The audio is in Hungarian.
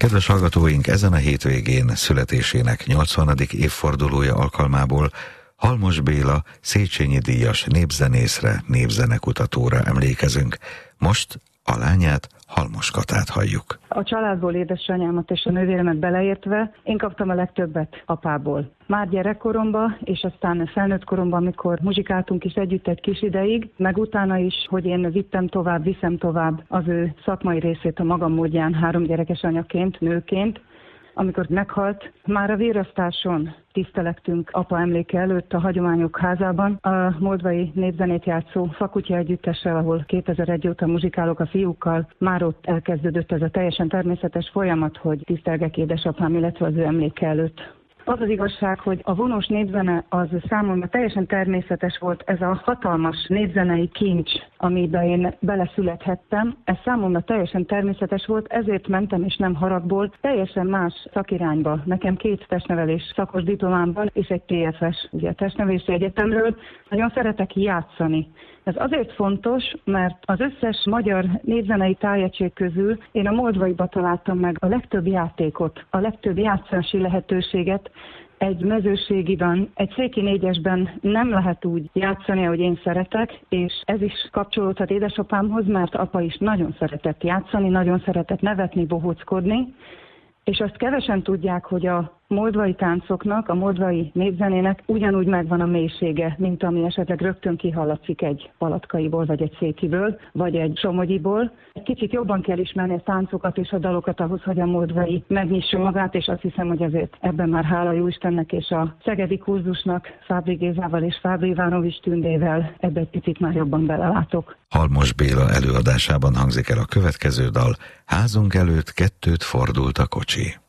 Kedves hallgatóink, ezen a hétvégén születésének 80. évfordulója alkalmából Halmos Béla Széchenyi díjas népzenészre, népzenekutatóra emlékezünk. Most a lányát, Halmos Katát halljuk. A családból édesanyámat és a nővéremet beleértve én kaptam a legtöbbet apából. Már gyerekkoromban, és aztán felnőtt koromban, amikor muzsikáltunk is együtt egy kis ideig, meg utána is, hogy én viszem tovább az ő szakmai részét a magam módján 3 gyerekes anyaként, nőként. Amikor meghalt, már a vérasztáson tisztelektünk apa emléke előtt a Hagyományok Házában, a moldvai népzenét játszó Fakutya együttessel, ahol 2001 óta muzsikálok a fiúkkal. Már ott elkezdődött ez a teljesen természetes folyamat, hogy tisztelgek édesapám, illetve az ő emléke előtt. Az az igazság, hogy a vonós népzene az számomra teljesen természetes volt, ez a hatalmas népzenei kincs, amiben én beleszülethettem. Ez számomra teljesen természetes volt, ezért mentem, és nem haragból, teljesen más szakirányba. Nekem 2 testnevelés szakos diplomám van, és egy TFS, ugye a testnevelési egyetemről. Nagyon szeretek játszani. Ez azért fontos, mert az összes magyar népzenei tájegység közül én a moldvaiba találtam meg a legtöbb játékot, a legtöbb játszási lehetőséget. Egy mezőségiben, egy széki 4-esben nem lehet úgy játszani, ahogy én szeretek, és ez is kapcsolódhat édesapámhoz, mert apa is nagyon szeretett játszani, nagyon szeretett nevetni, bohóckodni, és azt kevesen tudják, hogy a moldvai táncoknak, a moldvai népzenének ugyanúgy megvan a mélysége, mint ami esetleg rögtön kihallatszik egy palatkaiból, vagy egy székiből, vagy egy somogyiból. Egy kicsit jobban kell ismerni a táncokat és a dalokat ahhoz, hogy a moldvai megnyissa magát, és azt hiszem, hogy azért ebben már hála jó Istennek és a szegedi kurzusnak, Fábri Gézával és Fábri Ivanovics Tündével ebbe egy picit már jobban belelátok. Halmos Béla előadásában hangzik el a következő dal: Házunk előtt 2 fordult a kocsi.